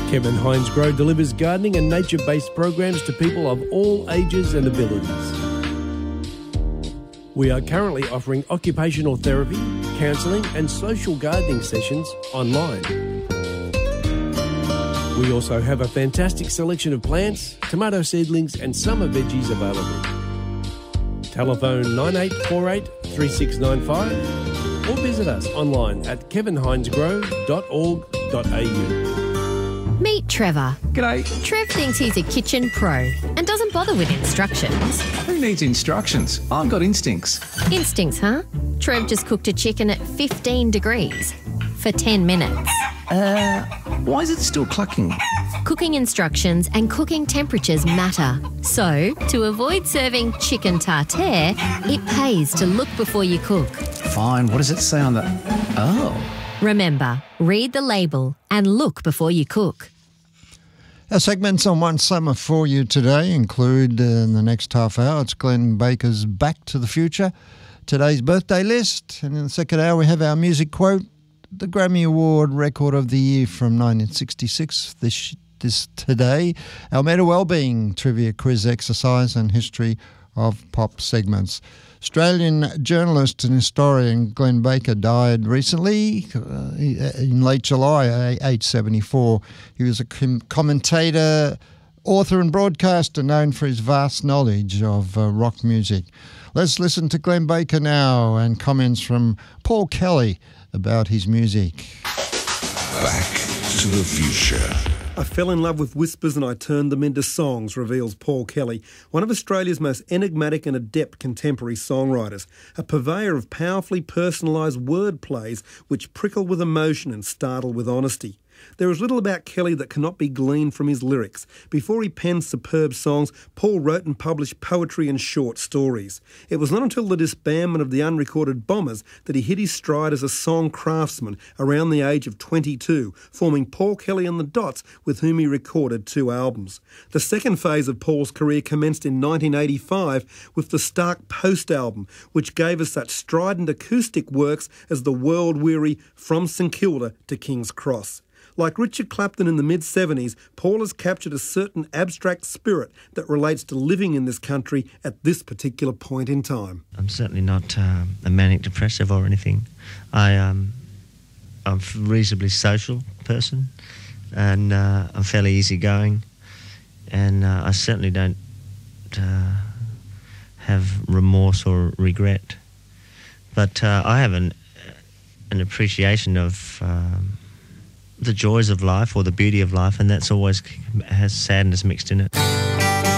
Kevin Hines Grow delivers gardening and nature-based programs to people of all ages and abilities. We are currently offering occupational therapy, counselling and social gardening sessions online. We also have a fantastic selection of plants, tomato seedlings and summer veggies available. Telephone 9848 3695 or visit us online at kevinhinesgrow.org.au. Meet Trevor. G'day. Trev thinks he's a kitchen pro and doesn't bother with instructions. Who needs instructions? I've got instincts. Instincts, huh? Trev just cooked a chicken at 15 degrees for 10 minutes. Why is it still clucking? Cooking instructions and cooking temperatures matter. So, to avoid serving chicken tartare, it pays to look before you cook. Fine, what does it say on the... Oh. Remember, read the label and look before you cook. Our segments on One Summer for you today include, in the next half hour, it's Glenn Baker's Back to the Future, today's birthday list, and in the second hour we have our music quote, the Grammy Award Record of the Year from 1966, this today, our Mental Wellbeing Trivia Quiz exercise and history of pop segments. Australian journalist and historian Glenn Baker died recently in late July, age 74. He was a commentator, author and broadcaster known for his vast knowledge of rock music. Let's listen to Glenn Baker now and comments from Paul Kelly about his music. Back to the Future. I fell in love with whispers and I turned them into songs, reveals Paul Kelly, one of Australia's most enigmatic and adept contemporary songwriters, a purveyor of powerfully personalised word plays which prickle with emotion and startle with honesty. There is little about Kelly that cannot be gleaned from his lyrics. Before he penned superb songs, Paul wrote and published poetry and short stories. It was not until the disbandment of the Unrecorded Bombers that he hit his stride as a song craftsman around the age of 22, forming Paul Kelly and the Dots, with whom he recorded 2 albums. The second phase of Paul's career commenced in 1985 with the Stark Post album, which gave us such strident acoustic works as the world-weary From St Kilda to King's Cross. Like Richard Clapton in the mid-70s, Paul has captured a certain abstract spirit that relates to living in this country at this particular point in time. I'm certainly not a manic depressive or anything. I'm a reasonably social person, and I'm fairly easygoing, and I certainly don't have remorse or regret. But I have an appreciation of the joys of life or the beauty of life, and that's always has sadness mixed in it.